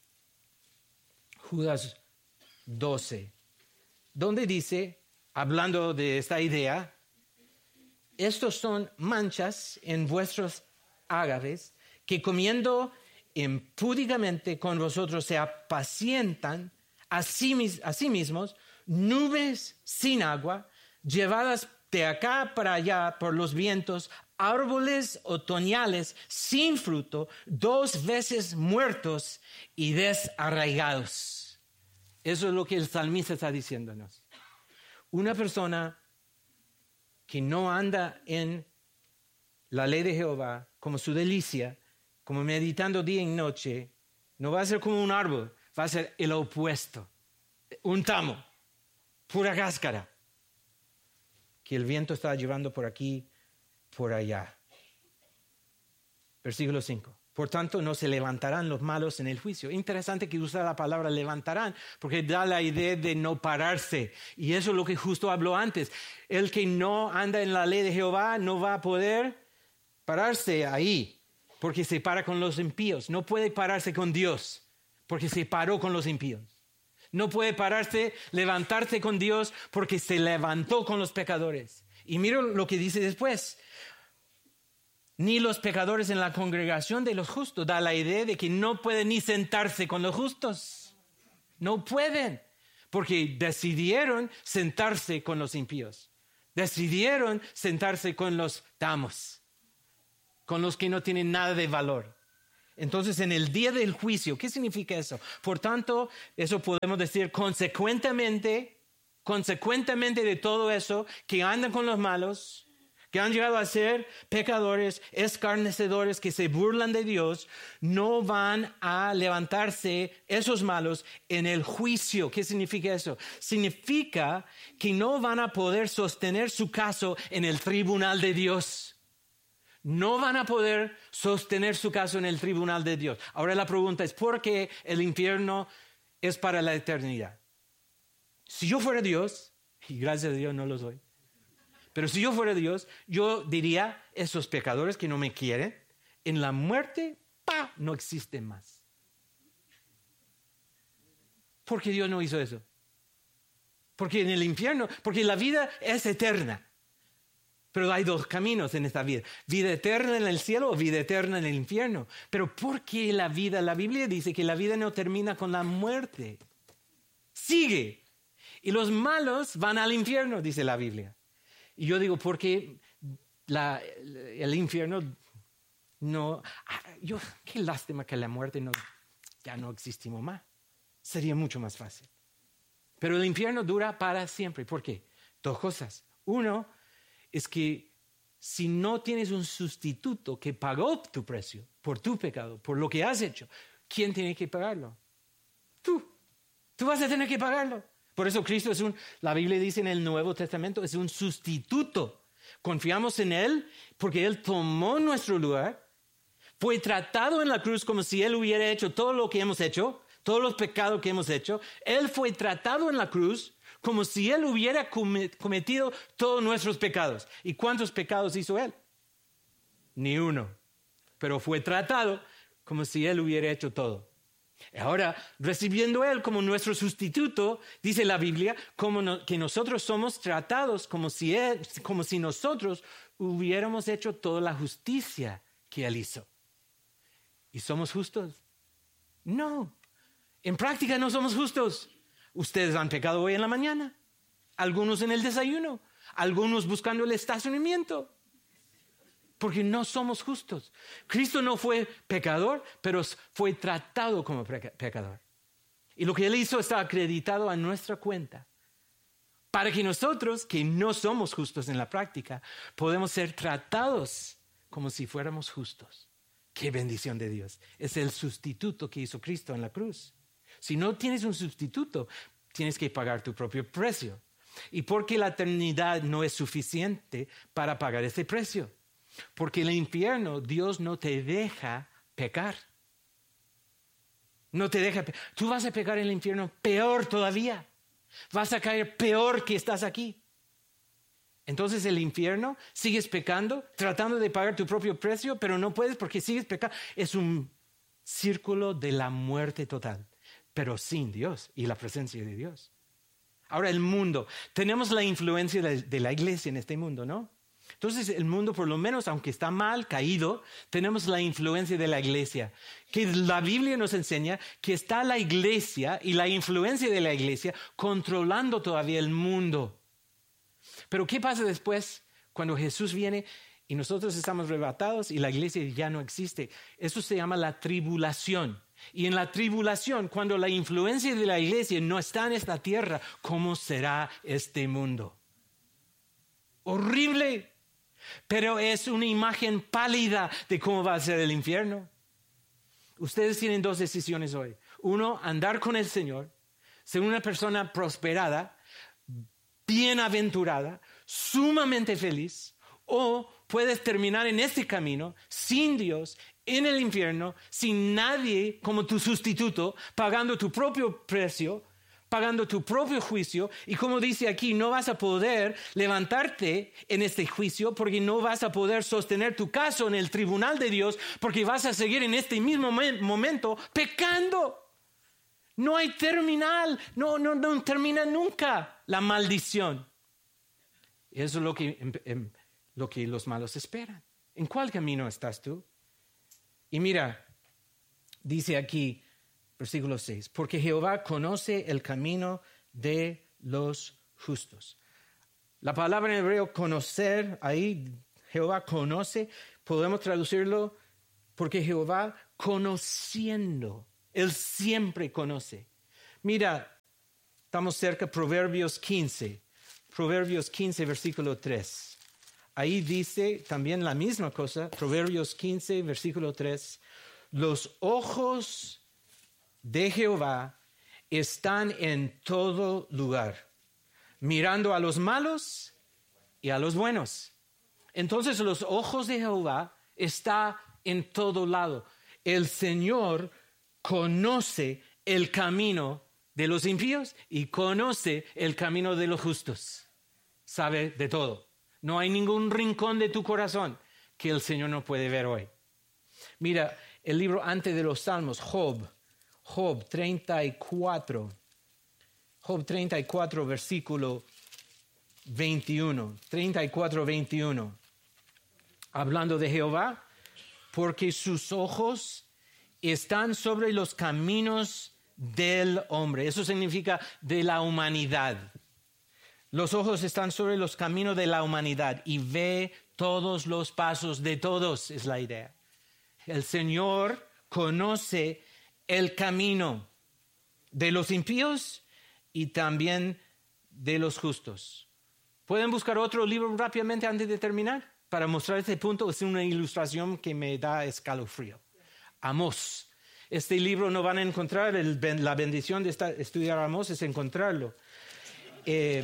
Judas doce, donde dice, hablando de esta idea, estos son manchas en vuestros ágaves, que comiendo impúdicamente con vosotros se apacientan a sí, a sí mismos, nubes sin agua, llevadas de acá para allá por los vientos, árboles otoñales sin fruto, dos veces muertos y desarraigados. Eso es lo que el salmista está diciéndonos. Una persona que no anda en la ley de Jehová como su delicia, como meditando día y noche, no va a ser como un árbol, va a ser el opuesto. Un tamo, pura cáscara, que el viento está llevando por aquí, por allá. Versículo cinco. Por tanto, no se levantarán los malos en el juicio. Interesante que usa la palabra levantarán, porque da la idea de no pararse. Y eso es lo que justo habló antes. El que no anda en la ley de Jehová no va a poder pararse ahí, porque se para con los impíos. No puede pararse con Dios, porque se paró con los impíos. No puede pararse, levantarse con Dios, porque se levantó con los pecadores. Y mira lo que dice después. Ni los pecadores en la congregación de los justos. Da la idea de que no pueden ni sentarse con los justos. No pueden, porque decidieron sentarse con los impíos. Decidieron sentarse con los tamos, con los que no tienen nada de valor. Entonces, en el día del juicio, ¿qué significa eso? Por tanto, eso podemos decir consecuentemente, consecuentemente de todo eso, que andan con los malos, que han llegado a ser pecadores, escarnecedores, que se burlan de Dios, no van a levantarse esos malos en el juicio. ¿Qué significa eso? Significa que no van a poder sostener su caso en el tribunal de Dios. No van a poder sostener su caso en el tribunal de Dios. Ahora la pregunta es, ¿por qué el infierno es para la eternidad? Si yo fuera Dios, y gracias a Dios no lo soy, pero si yo fuera Dios, yo diría, esos pecadores que no me quieren, en la muerte, ¡pa!, no existen más. ¿Por qué Dios no hizo eso? Porque en el infierno, porque la vida es eterna. Pero hay dos caminos en esta vida. Vida eterna en el cielo o vida eterna en el infierno. Pero ¿por qué la vida? La Biblia dice que la vida no termina con la muerte. Sigue. Y los malos van al infierno, dice la Biblia. Y yo digo, ¿por qué la, el infierno no? Yo, qué lástima que la muerte no, ya no existimos más. Sería mucho más fácil. Pero el infierno dura para siempre. ¿Por qué? Dos cosas. Uno es que si no tienes un sustituto que pagó tu precio por tu pecado, por lo que has hecho, ¿quién tiene que pagarlo? Tú. Tú vas a tener que pagarlo. Por eso Cristo es un, la Biblia dice en el Nuevo Testamento, es un sustituto. Confiamos en Él porque Él tomó nuestro lugar, fue tratado en la cruz como si Él hubiera hecho todo lo que hemos hecho, todos los pecados que hemos hecho. Él fue tratado en la cruz como si Él hubiera cometido todos nuestros pecados. ¿Y cuántos pecados hizo Él? Ni uno. Pero fue tratado como si Él hubiera hecho todo. Ahora, recibiendo Él como nuestro sustituto, dice la Biblia, como no, que nosotros somos tratados como si, él, como si nosotros hubiéramos hecho toda la justicia que Él hizo. ¿Y somos justos? No. En práctica no somos justos. Ustedes han pecado hoy en la mañana, algunos en el desayuno, algunos buscando el estacionamiento. Porque no somos justos. Cristo no fue pecador, pero fue tratado como pecador. Y lo que Él hizo está acreditado a nuestra cuenta. Para que nosotros, que no somos justos en la práctica, podemos ser tratados como si fuéramos justos. ¡Qué bendición de Dios! Es el sustituto que hizo Cristo en la cruz. Si no tienes un sustituto, tienes que pagar tu propio precio. ¿Y por qué la eternidad no es suficiente para pagar ese precio? Porque en el infierno Dios no te deja pecar. No te deja pecar. Tú vas a pecar en el infierno peor todavía. Vas a caer peor que estás aquí. Entonces el infierno, sigues pecando, tratando de pagar tu propio precio, pero no puedes porque sigues pecando. Es un círculo de la muerte total, pero sin Dios y la presencia de Dios. Ahora el mundo. Tenemos la influencia de, de la iglesia en este mundo, ¿no? Entonces el mundo, por lo menos, aunque está mal, caído, tenemos la influencia de la iglesia. Que la Biblia nos enseña que está la iglesia y la influencia de la iglesia controlando todavía el mundo. Pero ¿qué pasa después cuando Jesús viene y nosotros estamos arrebatados y la iglesia ya no existe? Eso se llama la tribulación. Y en la tribulación, cuando la influencia de la iglesia no está en esta tierra, ¿cómo será este mundo? Horrible. Pero es una imagen pálida de cómo va a ser el infierno. Ustedes tienen dos decisiones hoy. Uno, andar con el Señor, ser una persona prosperada, bienaventurada, sumamente feliz, o puedes terminar en este camino sin Dios, en el infierno, sin nadie como tu sustituto, pagando tu propio precio, pagando tu propio juicio, y como dice aquí, no vas a poder levantarte en este juicio porque no vas a poder sostener tu caso en el tribunal de Dios porque vas a seguir en este mismo momento pecando. No hay terminal, no, no, no termina nunca la maldición. Eso es lo que, em, em, lo que los malos esperan. ¿En cuál camino estás tú? Y mira, dice aquí, versículo seis, porque Jehová conoce el camino de los justos. La palabra en hebreo conocer, ahí Jehová conoce, podemos traducirlo porque Jehová conociendo. Él siempre conoce. Mira, estamos cerca de Proverbios quince. Proverbios quince, versículo tres. Ahí dice también la misma cosa. Proverbios quince, versículo tres. Los ojos de Jehová están en todo lugar, mirando a los malos y a los buenos. Entonces los ojos de Jehová están en todo lado. El Señor conoce el camino de los impíos y conoce el camino de los justos. Sabe de todo. No hay ningún rincón de tu corazón que el Señor no puede ver hoy. Mira, el libro antes de los Salmos, Job, Job treinta y cuatro. Job treinta y cuatro, versículo veintiuno. treinta y cuatro, veintiuno. Hablando de Jehová, porque sus ojos están sobre los caminos del hombre. Eso significa de la humanidad. Los ojos están sobre los caminos de la humanidad y ve todos los pasos de todos, es la idea. El Señor conoce el camino de los impíos y también de los justos. ¿Pueden buscar otro libro rápidamente antes de terminar? Para mostrar este punto, es una ilustración que me da escalofrío. Amós. Este libro no van a encontrar, el, la bendición de esta, estudiar Amós es encontrarlo. Eh,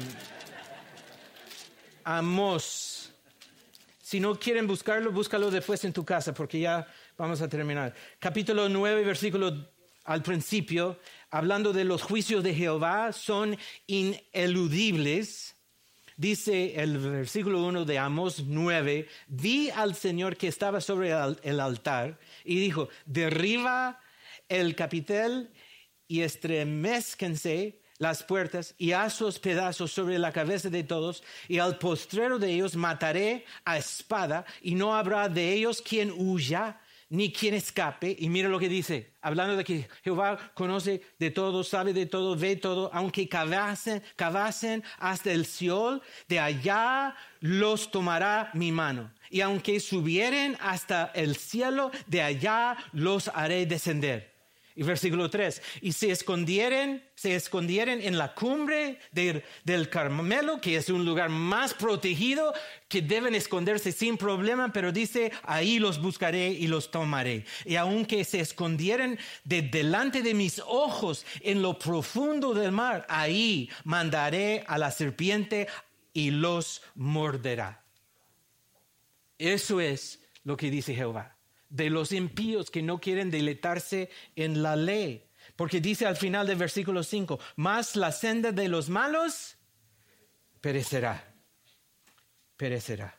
Amós. Si no quieren buscarlo, búscalo después en tu casa porque ya vamos a terminar. Capítulo nueve, versículo al principio, hablando de los juicios de Jehová, son ineludibles. Dice el versículo uno de Amós nueve, vi al Señor que estaba sobre el altar y dijo, derriba el capitel y estremezcanse las puertas y haz sus pedazos sobre la cabeza de todos y al postrero de ellos mataré a espada y no habrá de ellos quien huya ni quien escape. Y mira lo que dice, hablando de que Jehová conoce de todo, sabe de todo, ve todo, aunque cavasen, cavasen hasta el Seol, de allá los tomará mi mano. Y aunque subieren hasta el cielo, de allá los haré descender. Y versículo tres, y se escondieren, se escondieren en la cumbre de, del Carmelo, que es un lugar más protegido, que deben esconderse sin problema, pero dice, ahí los buscaré y los tomaré. Y aunque se escondieren de delante de mis ojos en lo profundo del mar, ahí mandaré a la serpiente y los morderá. Eso es lo que dice Jehová. De los impíos que no quieren deleitarse en la ley. Porque dice al final del versículo cinco, mas la senda de los malos perecerá, perecerá.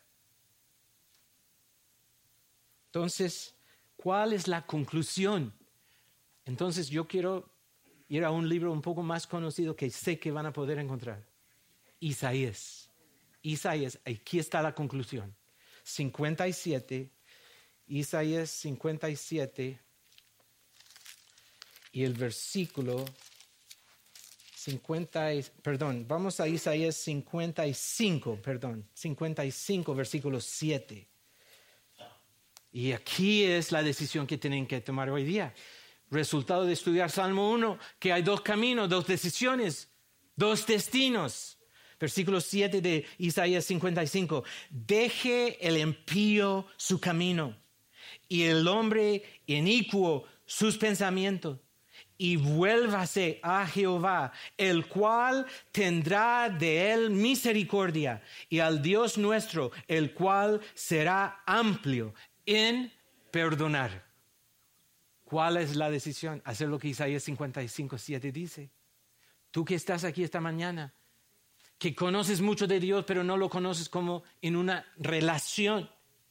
Entonces, ¿cuál es la conclusión? Entonces yo quiero ir a un libro un poco más conocido que sé que van a poder encontrar. Isaías. Isaías, aquí está la conclusión. cincuenta y siete Isaías cincuenta y siete y el versículo cincuenta, perdón, vamos a Isaías cincuenta y cinco, perdón, cincuenta y cinco, versículo siete. Y aquí es la decisión que tienen que tomar hoy día. Resultado de estudiar Salmo uno, que hay dos caminos, dos decisiones, dos destinos. Versículo siete de Isaías cincuenta y cinco, deje el impío su camino y el hombre inicuo sus pensamientos, y vuélvase a Jehová, el cual tendrá de él misericordia, y al Dios nuestro, el cual será amplio en perdonar. ¿Cuál es la decisión? Hacer lo que Isaías cincuenta y cinco, siete dice. Tú que estás aquí esta mañana, que conoces mucho de Dios, pero no lo conoces como en una relación.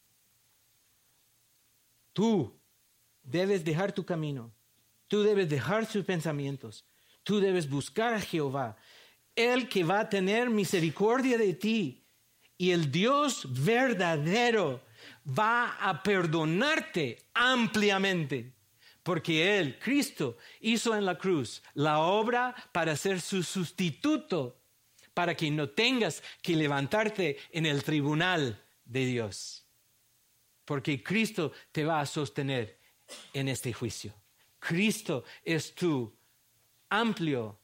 Tú debes dejar tu camino, tú debes dejar tus pensamientos, tú debes buscar a Jehová, el que va a tener misericordia de ti, y el Dios verdadero va a perdonarte ampliamente, porque Él, Cristo, hizo en la cruz la obra para ser su sustituto, para que no tengas que levantarte en el tribunal de Dios. Porque Cristo te va a sostener en este juicio. Cristo es tu amplio